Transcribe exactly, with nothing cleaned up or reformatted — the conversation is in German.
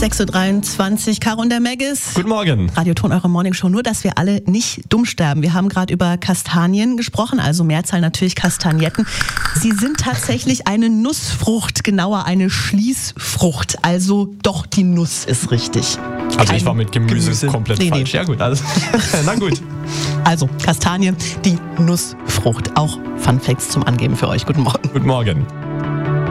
sechs Uhr dreiundzwanzig, Caro und der Maggis. Guten Morgen. Radioton, eure Morningshow. Nur, dass wir alle nicht dumm sterben. Wir haben gerade über Kastanien gesprochen, also Mehrzahl natürlich Kastagnetten. Sie sind tatsächlich eine Nussfrucht, genauer eine Schließfrucht. Also doch, die Nuss ist richtig. Also Kein ich war mit Gemüse, Gemüse. komplett Nee, falsch. nee. Ja gut, alles. Na gut. Also Kastanie, die Nussfrucht. Auch Fun Facts zum Angeben für euch. Guten Morgen. Guten Morgen.